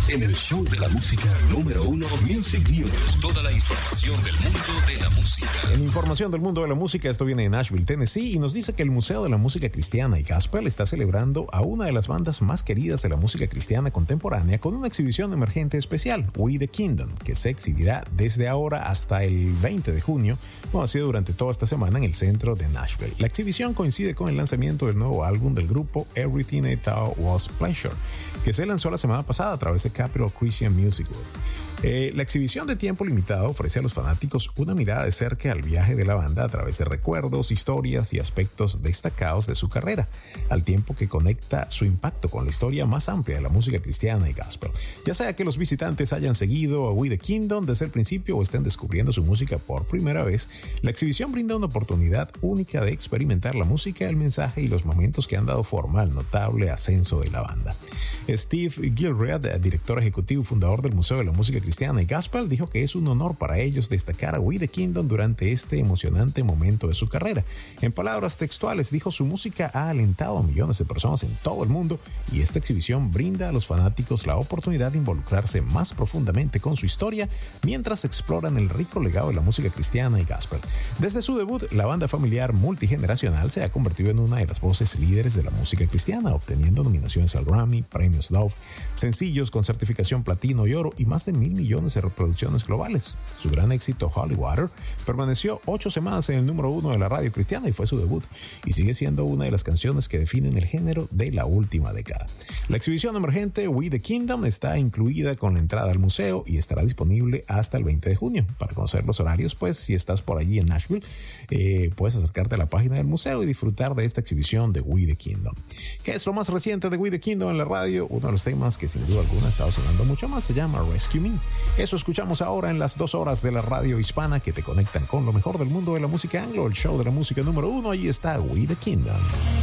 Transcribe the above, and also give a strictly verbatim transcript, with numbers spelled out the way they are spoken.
en el show de la música número uno, Music News. Toda la información del mundo de la música. En información del mundo de la música, esto viene de Nashville, Tennessee, y nos dice que el Museo de la Música Cristiana y Gospel está celebrando a una de las bandas más queridas de la música cristiana contemporánea con una exhibición emergente especial, We the Kingdom, que se exhibirá desde ahora hasta el veinte de junio, como ha sido durante toda esta semana en el centro de Nashville. La exhibición coincide con el lanzamiento del nuevo álbum del grupo Everything I Thought Was Pleasure, que se lanzó la semana pasada a través de Capitol Christian Music Group. Eh, la exhibición de tiempo limitado ofrece a los fanáticos una mirada de cerca al viaje de la banda a través de recuerdos, historias y aspectos destacados de su carrera, al tiempo que conecta su impacto con la historia más amplia de la música cristiana y gospel. Ya sea que los visitantes hayan seguido a We the Kingdom desde el principio o estén descubriendo su música por primera vez, la exhibición brinda una oportunidad única de experimentar la música, el mensaje y los momentos que han dado forma al notable ascenso de la banda. Steve Gilreath, director ejecutivo y fundador del Museo de la Música Cristiana y Gospel, dijo que es un honor para ellos destacar a We the Kingdom durante este emocionante momento de su carrera. En palabras textuales, dijo: su música ha alentado a millones de personas en todo el mundo y esta exhibición brinda a los fanáticos la oportunidad de involucrarse más profundamente con su historia mientras exploran el rico legado de la música cristiana y gospel. Desde su debut, la banda familiar multigeneracional se ha convertido en una de las voces líderes de la música cristiana, obteniendo nominaciones al Grammy, premios Dove, sencillos con certificación platino y oro y más de mil millones de reproducciones globales. Su gran éxito, Holy Water, permaneció ocho semanas en el número uno de la radio cristiana y fue su debut, y sigue siendo una de las canciones que definen el género de la última década. La exhibición emergente We the Kingdom está incluida con la entrada al museo y estará disponible hasta el veinte de junio. Para conocer los horarios, pues si estás por allí en Nashville, eh, puedes acercarte a la página del museo y disfrutar de esta exhibición de We the Kingdom. ¿Qué es lo más reciente de We the Kingdom en la radio? Uno de los temas que sin duda alguna ha estado sonando mucho más se llama Rescue Me. Eso escuchamos ahora en las dos horas de la radio hispana que te conectan con lo mejor del mundo de la música anglo, el show de la música número uno. Ahí está We the Kingdom.